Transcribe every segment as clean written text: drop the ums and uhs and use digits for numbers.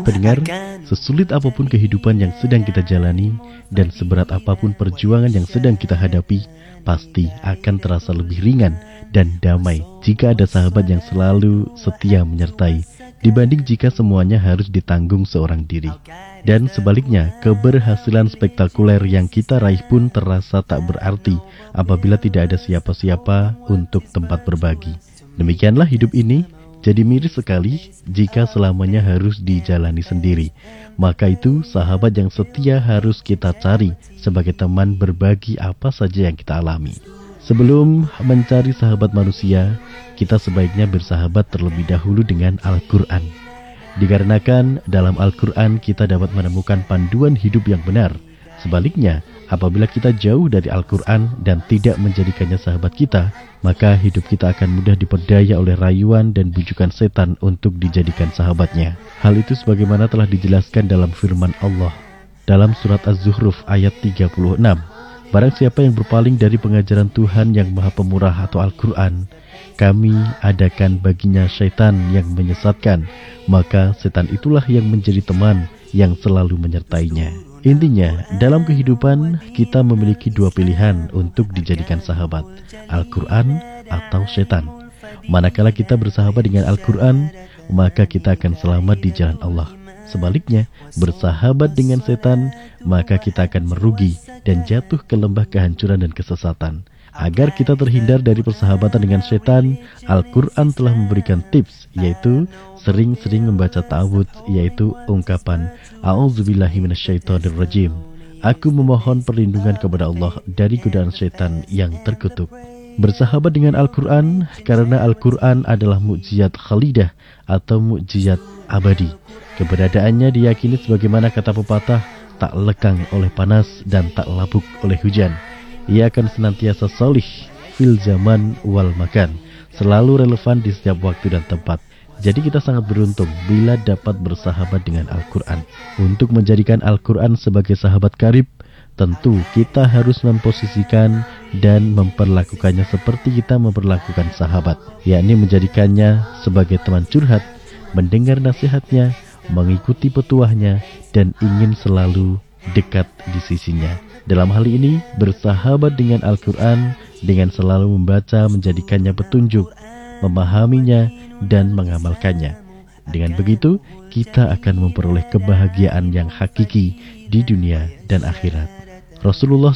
pendengar, sesulit apapun kehidupan yang sedang kita jalani dan seberat apapun perjuangan yang sedang kita hadapi, pasti akan terasa lebih ringan dan damai jika ada sahabat yang selalu setia menyertai, dibanding jika semuanya harus ditanggung seorang diri. Dan sebaliknya, keberhasilan spektakuler yang kita raih pun terasa tak berarti apabila tidak ada siapa-siapa untuk tempat berbagi. Demikianlah hidup ini, jadi miris sekali jika selamanya harus dijalani sendiri. Maka itu sahabat yang setia harus kita cari sebagai teman berbagi apa saja yang kita alami. Sebelum mencari sahabat manusia, kita sebaiknya bersahabat terlebih dahulu dengan Al-Quran. Dikarenakan dalam Al-Quran kita dapat menemukan panduan hidup yang benar. Sebaliknya, apabila kita jauh dari Al-Quran dan tidak menjadikannya sahabat kita, maka hidup kita akan mudah diperdaya oleh rayuan dan bujukan setan untuk dijadikan sahabatnya. Hal itu sebagaimana telah dijelaskan dalam firman Allah dalam surat Az-Zukhruf ayat 36. Barang siapa yang berpaling dari pengajaran Tuhan yang Maha Pemurah atau Al-Quran, kami adakan baginya syaitan yang menyesatkan, maka setan itulah yang menjadi teman yang selalu menyertainya. Intinya, dalam kehidupan kita memiliki dua pilihan untuk dijadikan sahabat, Al-Quran atau setan. Manakala kita bersahabat dengan Al-Quran, maka kita akan selamat di jalan Allah. Sebaliknya, bersahabat dengan setan, maka kita akan merugi dan jatuh ke lembah kehancuran dan kesesatan. Agar kita terhindar dari persahabatan dengan setan, Al-Quran telah memberikan tips, yaitu sering-sering membaca ta'awudz, yaitu ungkapan A'udzubillahi minasyaitonirrajim. Aku memohon perlindungan kepada Allah dari godaan setan yang terkutuk. Bersahabat dengan Al-Quran karena Al-Quran adalah mukjizat khalidah atau mukjizat abadi. Keberadaannya diyakini sebagaimana kata pepatah, tak lekang oleh panas dan tak lapuk oleh hujan. Ia akan senantiasa solih fil zaman wal makan, selalu relevan di setiap waktu dan tempat. Jadi kita sangat beruntung bila dapat bersahabat dengan Al-Quran. Untuk menjadikan Al-Quran sebagai sahabat karib, tentu kita harus memposisikan dan memperlakukannya seperti kita memperlakukan sahabat, yakni menjadikannya sebagai teman curhat, mendengar nasihatnya, mengikuti petuahnya, dan ingin selalu dekat di sisinya. Dalam hal ini, bersahabat dengan Al-Quran dengan selalu membaca menjadikannya petunjuk, memahaminya, dan mengamalkannya. Dengan begitu, kita akan memperoleh kebahagiaan yang hakiki di dunia dan akhirat. Rasulullah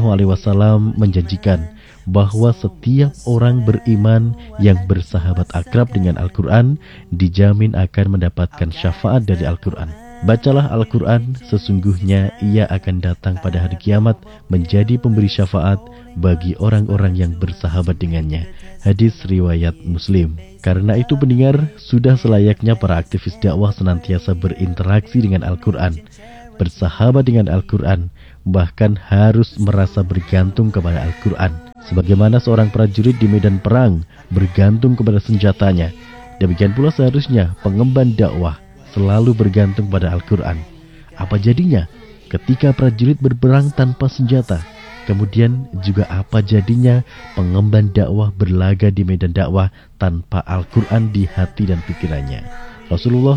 SAW menjanjikan bahwa setiap orang beriman yang bersahabat akrab dengan Al-Quran dijamin akan mendapatkan syafaat dari Al-Quran. Bacalah Al-Quran, sesungguhnya ia akan datang pada hari kiamat menjadi pemberi syafaat bagi orang-orang yang bersahabat dengannya. Hadis riwayat Muslim. Karena itu pendengar, sudah selayaknya para aktivis dakwah senantiasa berinteraksi dengan Al-Quran, bersahabat dengan Al-Quran, bahkan harus merasa bergantung kepada Al-Quran. Sebagaimana seorang prajurit di medan perang bergantung kepada senjatanya, demikian pula seharusnya pengemban dakwah selalu bergantung pada Al-Quran. Apa jadinya ketika prajurit berperang tanpa senjata? Kemudian juga apa jadinya pengemban dakwah berlaga di medan dakwah tanpa Al-Quran di hati dan pikirannya? Rasulullah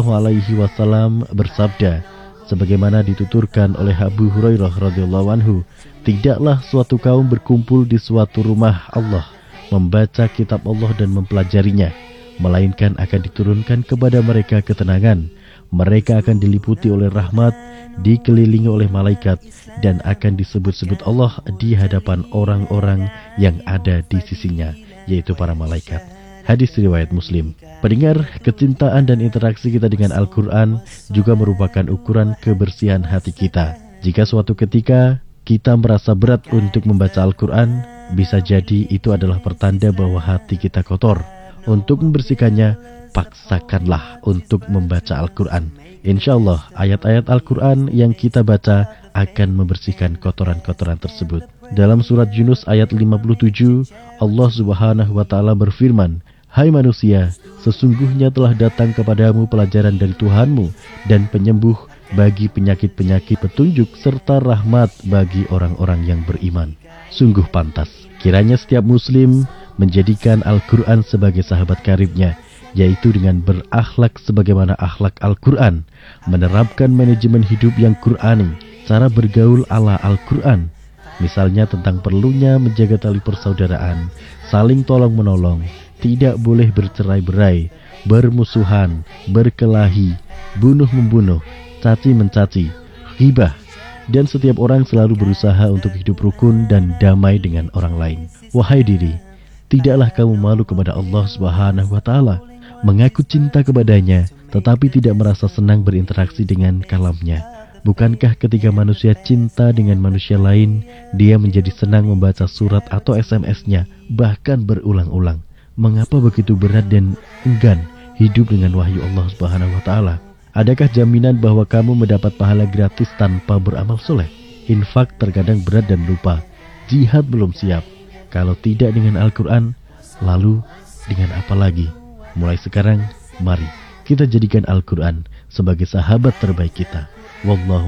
SAW bersabda, sebagaimana dituturkan oleh Abu Hurairah radhiyallahu anhu, tidaklah suatu kaum berkumpul di suatu rumah Allah, membaca kitab Allah dan mempelajarinya, melainkan akan diturunkan kepada mereka ketenangan. Mereka akan diliputi oleh rahmat, dikelilingi oleh malaikat, dan akan disebut-sebut Allah di hadapan orang-orang yang ada di sisinya, yaitu para malaikat. Hadis riwayat Muslim. Pendengar, kecintaan dan interaksi kita dengan Al-Quran juga merupakan ukuran kebersihan hati kita. Jika suatu ketika kita merasa berat untuk membaca Al-Quran, bisa jadi itu adalah pertanda bahwa hati kita kotor. Untuk membersihkannya, paksakanlah untuk membaca Al-Quran. Insya Allah, ayat-ayat Al-Quran yang kita baca akan membersihkan kotoran-kotoran tersebut. Dalam surat Yunus ayat 57, Allah Subhanahu wa Ta'ala berfirman, "Hai manusia, sesungguhnya telah datang kepadamu pelajaran dari Tuhanmu dan penyembuh bagi penyakit-penyakit, petunjuk serta rahmat bagi orang-orang yang beriman." Sungguh pantas kiranya setiap muslim menjadikan Al-Quran sebagai sahabat karibnya yaitu dengan berakhlak sebagaimana akhlak Al-Quran, menerapkan manajemen hidup yang Qur'ani, cara bergaul ala Al-Quran, misalnya tentang perlunya menjaga tali persaudaraan, saling tolong-menolong, tidak boleh bercerai-berai, bermusuhan, berkelahi, bunuh-membunuh, caci-mencaci, ghibah, dan setiap orang selalu berusaha untuk hidup rukun dan damai dengan orang lain. Wahai diri, tidaklah kamu malu kepada Allah Subhanahu wa Ta'ala, mengaku cinta kepadanya, tetapi tidak merasa senang berinteraksi dengan kalamnya. Bukankah ketika manusia cinta dengan manusia lain, dia menjadi senang membaca surat atau SMS-nya, bahkan berulang-ulang? Mengapa begitu berat dan enggan hidup dengan wahyu Allah Subhanahu wa Ta'ala? Adakah jaminan bahwa kamu mendapat pahala gratis tanpa beramal soleh? Infak terkadang berat dan lupa. Jihad belum siap. Kalau tidak dengan Al-Quran, lalu dengan apa lagi? Mulai sekarang, mari kita jadikan Al-Quran sebagai sahabat terbaik kita. Wallahu